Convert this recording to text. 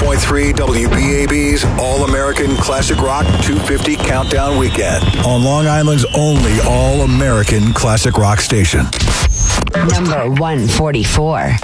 101.3 WBAB's All-American Classic Rock 250 Countdown Weekend on Long Island's only All-American Classic Rock station. Number 144.